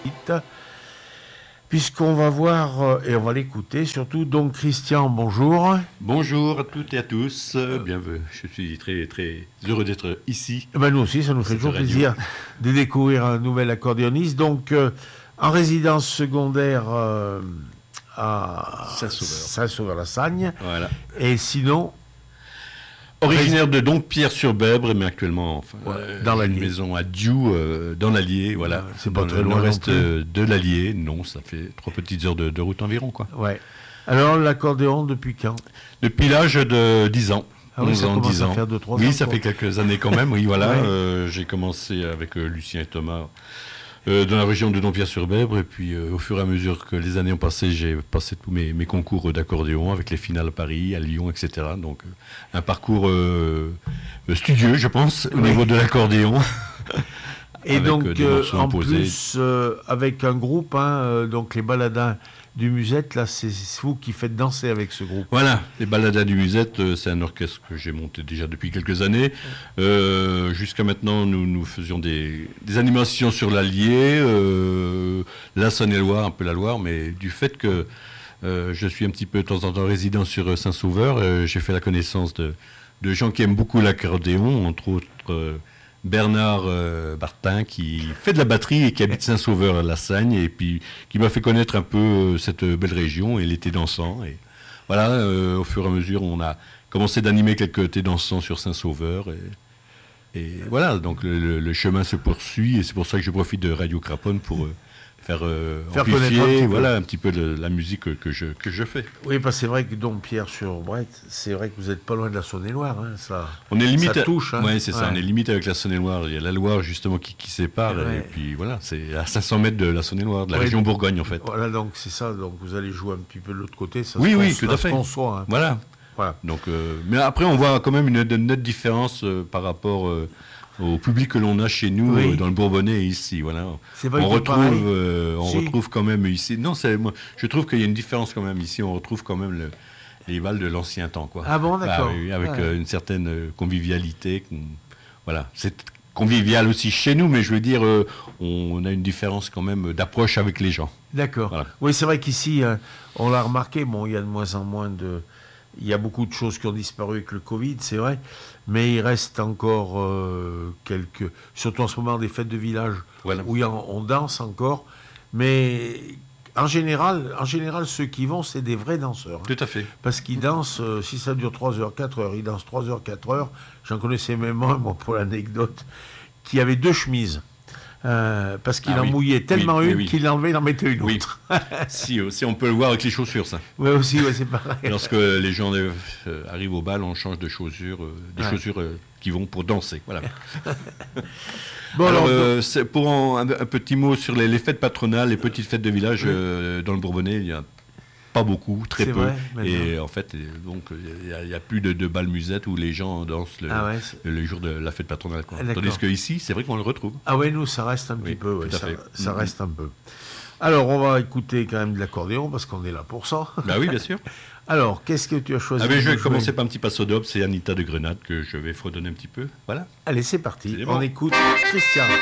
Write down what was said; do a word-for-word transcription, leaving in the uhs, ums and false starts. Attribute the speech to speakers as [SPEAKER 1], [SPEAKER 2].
[SPEAKER 1] puisqu'on va voir euh, et on va l'écouter surtout. Donc Christian, bonjour.
[SPEAKER 2] Bonjour à toutes et à tous. Bienvenue. Je suis très très heureux d'être ici.
[SPEAKER 1] Ben nous aussi, ça nous fait toujours radio. plaisir de découvrir un nouvel accordéoniste. Donc euh, en résidence secondaire euh, à Saint-Sauveur-la-Sagne.
[SPEAKER 2] Voilà.
[SPEAKER 1] Et sinon.
[SPEAKER 2] Originaire de Dompierre-sur-Bèbre, mais actuellement enfin,
[SPEAKER 1] ouais,
[SPEAKER 2] euh,
[SPEAKER 1] dans
[SPEAKER 2] une maison à Diou, euh, dans l'Allier, voilà.
[SPEAKER 1] Ouais, c'est pas
[SPEAKER 2] dans
[SPEAKER 1] très
[SPEAKER 2] le
[SPEAKER 1] loin.
[SPEAKER 2] Reste de l'Allier, non, ça fait trois petites heures de, de route environ, quoi.
[SPEAKER 1] Ouais. Alors l'accordéon depuis quand?
[SPEAKER 2] Depuis l'âge de dix ans.
[SPEAKER 1] Ah oui, ça
[SPEAKER 2] ans,
[SPEAKER 1] commence
[SPEAKER 2] dix
[SPEAKER 1] à
[SPEAKER 2] ans.
[SPEAKER 1] faire deux trois
[SPEAKER 2] oui,
[SPEAKER 1] ans.
[SPEAKER 2] ça
[SPEAKER 1] quoi.
[SPEAKER 2] fait quelques années quand même. Oui, voilà.
[SPEAKER 1] ouais.
[SPEAKER 2] euh, j'ai commencé avec euh, Lucien et Thomas. Euh, dans la région de Dompierre-sur-Bèbre, et puis euh, au fur et à mesure que les années ont passé, j'ai passé tous mes, mes concours d'accordéon avec les finales à Paris, à Lyon, et cetera. Donc euh, un parcours euh, studieux, je pense, au oui. niveau de l'accordéon.
[SPEAKER 1] Et avec, donc euh, en plus euh, avec un groupe, hein, euh, donc les Baladins du Musette, là c'est vous qui faites danser avec ce groupe.
[SPEAKER 2] Voilà, les Baladins du Musette, euh, c'est un orchestre que j'ai monté déjà depuis quelques années. Euh, jusqu'à maintenant, nous, nous faisions des, des animations sur l'Allier, euh, la Saône-et-Loire, un peu la Loire, mais du fait que euh, je suis un petit peu de temps en temps résident sur Saint-Sauveur, euh, j'ai fait la connaissance de, de gens qui aiment beaucoup l'accordéon, entre autres euh, Bernard euh, Bartin, qui fait de la batterie et qui habite Saint-Sauveur-la-Sagne, et puis qui m'a fait connaître un peu euh, cette belle région et l'été dansant. Et voilà, euh, au fur et à mesure, on a commencé d'animer quelques thés dansants sur Saint-Sauveur. Et, et voilà, donc le, le, le chemin se poursuit, et c'est pour ça que je profite de Radio Craponne pour euh, faire, euh,
[SPEAKER 1] faire
[SPEAKER 2] amplifier
[SPEAKER 1] un petit
[SPEAKER 2] voilà, un petit peu de la musique que, que, je, que je fais.
[SPEAKER 1] Oui, parce que c'est vrai que Dompierre-sur-Bèbre, c'est vrai que vous n'êtes pas loin de la Saône-et-Loire. Hein, ça,
[SPEAKER 2] on est limite
[SPEAKER 1] ça touche. Hein.
[SPEAKER 2] Oui, c'est ça, ouais. On est limite avec la Saône-et-Loire. Il y a la Loire, justement, qui, qui sépare. Ouais. Et puis voilà, c'est à cinq cents mètres de la Saône-et-Loire, de la ouais, région Bourgogne, en fait.
[SPEAKER 1] Voilà, donc c'est ça. Donc vous allez jouer un petit peu de l'autre côté. Ça
[SPEAKER 2] oui,
[SPEAKER 1] se
[SPEAKER 2] oui,
[SPEAKER 1] cons-
[SPEAKER 2] tout à fait.
[SPEAKER 1] Conçoit, hein.
[SPEAKER 2] Voilà. voilà. Donc, euh, mais après, on voit quand même une, une nette différence euh, par rapport... Euh, au public que l'on a chez nous oui. euh, dans le Bourbonnais ici, voilà.
[SPEAKER 1] C'est pas
[SPEAKER 2] on retrouve, euh, on
[SPEAKER 1] si.
[SPEAKER 2] retrouve quand même ici. Non, c'est moi. Je trouve qu'il y a une différence quand même ici. On retrouve quand même le, les Vals de l'ancien temps, quoi.
[SPEAKER 1] Ah bon, d'accord.
[SPEAKER 2] Bah, oui, avec
[SPEAKER 1] ouais.
[SPEAKER 2] euh, une certaine convivialité. Voilà, c'est convivial aussi chez nous, mais je veux dire, euh, on a une différence quand même d'approche avec les gens.
[SPEAKER 1] D'accord. Voilà. Oui, c'est vrai qu'ici, euh, on l'a remarqué. Bon, il y a de moins en moins de. Il y a beaucoup de choses qui ont disparu avec le Covid, c'est vrai, mais il reste encore euh, quelques... Surtout en ce moment, des fêtes de village voilà. où on danse encore. Mais en général, en général, ceux qui vont, c'est des vrais danseurs.
[SPEAKER 2] Tout à fait.
[SPEAKER 1] Parce qu'ils dansent, euh, si ça dure trois heures, quatre heures, ils dansent trois heures, quatre heures. J'en connaissais même un, moi, pour l'anecdote, qui avait deux chemises. Euh, parce qu'il ah, en oui. mouillait tellement oui, une oui. qu'il enlevait, il en mettait une
[SPEAKER 2] oui.
[SPEAKER 1] autre.
[SPEAKER 2] si, aussi, on peut le voir avec les chaussures, ça.
[SPEAKER 1] Oui, aussi, ouais, c'est pareil.
[SPEAKER 2] Lorsque les gens euh, arrivent au bal, on change de chaussures, euh, des ouais. chaussures euh, qui vont pour danser. Voilà. bon, alors, alors euh, c'est pour en, un, un petit mot sur les, les fêtes patronales, les petites fêtes de village oui. euh, dans le Bourbonnais, il y a pas beaucoup, très
[SPEAKER 1] c'est
[SPEAKER 2] peu.
[SPEAKER 1] Vrai,
[SPEAKER 2] et en fait, donc il n'y a, a plus de, de bal musette où les gens dansent le, ah ouais, le jour de la fête patronale. Quoi. Tandis qu'ici, c'est vrai qu'on le retrouve.
[SPEAKER 1] Ah oui, nous, ça reste un petit
[SPEAKER 2] oui,
[SPEAKER 1] peu. Ouais, ça, ça
[SPEAKER 2] mmh.
[SPEAKER 1] reste un peu. Alors, on va écouter quand même de l'accordéon parce qu'on est là pour ça.
[SPEAKER 2] Bah oui, bien sûr.
[SPEAKER 1] Alors, qu'est-ce que tu as choisi?
[SPEAKER 2] ah ben, Je vais commencer par un petit passo doble, c'est Anita de Grenade que je vais fredonner un petit peu. Voilà.
[SPEAKER 1] Allez, c'est parti. C'est on bon. écoute Christian.